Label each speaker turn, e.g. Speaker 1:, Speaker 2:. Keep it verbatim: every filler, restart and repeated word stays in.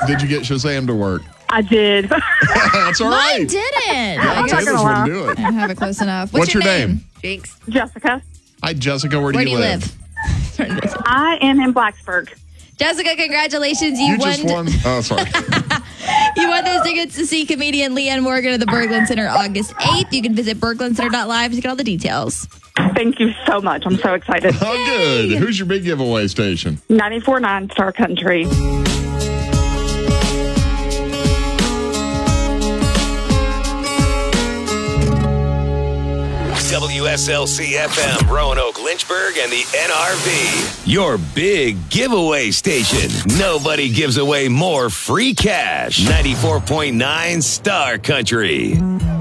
Speaker 1: did you get Shazam to work?
Speaker 2: I did.
Speaker 1: That's all right.
Speaker 3: Mine didn't.
Speaker 1: Yeah,
Speaker 2: I'm not
Speaker 1: Taylor's
Speaker 2: gonna lie.
Speaker 1: wouldn't do it.
Speaker 3: I don't have it close enough. What's,
Speaker 1: What's your name?
Speaker 4: Jinx.
Speaker 2: Jessica.
Speaker 1: Hi, Jessica. Where do
Speaker 3: Where
Speaker 1: you
Speaker 3: do you
Speaker 1: live?
Speaker 3: live?
Speaker 2: I am in Blacksburg.
Speaker 3: Jessica, congratulations. You,
Speaker 1: You
Speaker 3: won.
Speaker 1: just won. Oh, sorry.
Speaker 3: You won those tickets to see comedian Leanne Morgan at the Berglund Center August eighth. You can visit berglund center dot live to get all the details.
Speaker 2: Thank you so much. I'm so excited.
Speaker 1: Oh, good. Who's your big giveaway station?
Speaker 2: ninety-four point nine Star Country.
Speaker 5: W S L C F M, Roanoke, Lynchburg, and the N R V. Your big giveaway station. Nobody gives away more free cash. ninety-four point nine Star Country.